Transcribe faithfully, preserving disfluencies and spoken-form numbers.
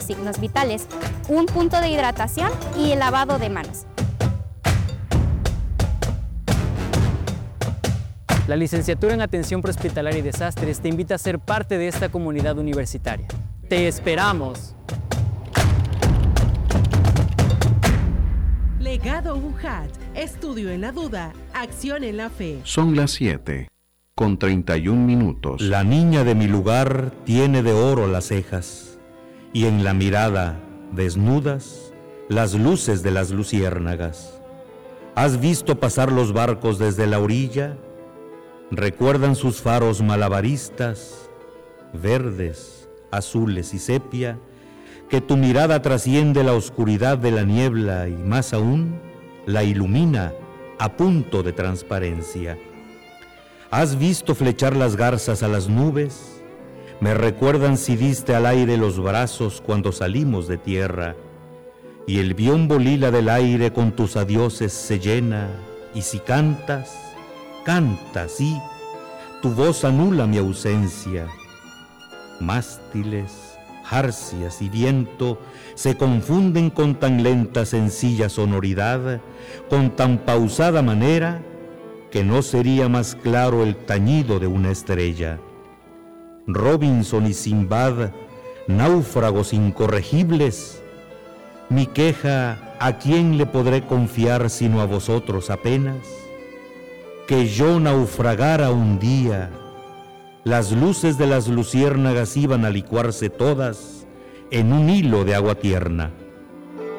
signos vitales, un punto de hidratación y el lavado de manos. La licenciatura en Atención Prehospitalaria y Desastres te invita a ser parte de esta comunidad universitaria. ¡Te esperamos! Legado U J A T, estudio en la duda, acción en la fe. Son las siete, con treinta y un minutos. La niña de mi lugar tiene de oro las cejas, y en la mirada, desnudas, las luces de las luciérnagas. ¿Has visto pasar los barcos desde la orilla? Recuerdan sus faros malabaristas, verdes, azules y sepia, que tu mirada trasciende la oscuridad de la niebla y más aún, la ilumina a punto de transparencia. ¿Has visto flechar las garzas a las nubes? Me recuerdan si diste al aire los brazos cuando salimos de tierra, y el biombo lila del aire con tus adioses se llena, y si cantas, canta, sí, tu voz anula mi ausencia. Mástiles, jarcias y viento se confunden con tan lenta, sencilla sonoridad, con tan pausada manera, que no sería más claro el tañido de una estrella. Robinson y Sinbad, náufragos incorregibles, mi queja, ¿a quién le podré confiar sino a vosotros apenas? Que yo naufragara un día, las luces de las luciérnagas iban a licuarse todas en un hilo de agua tierna.